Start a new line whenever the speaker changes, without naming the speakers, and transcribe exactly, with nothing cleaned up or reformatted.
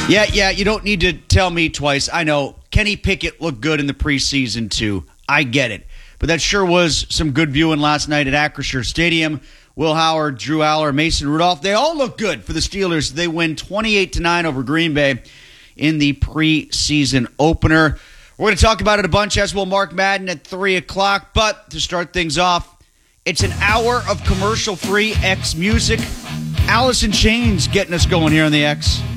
Yeah, yeah, you don't need to tell me twice. I know Kenny Pickett looked good in the preseason, too. I get it. But that sure was some good viewing last night at Acrisure Stadium. Will Howard, Drew Aller, Mason Rudolph, they all look good for the Steelers. They win twenty-eight to nine over Green Bay in the preseason opener. We're going to talk about it a bunch, as will Mark Madden at three o'clock. But to start things off, it's an hour of commercial-free X music. Alice in Chains getting us going here on the X.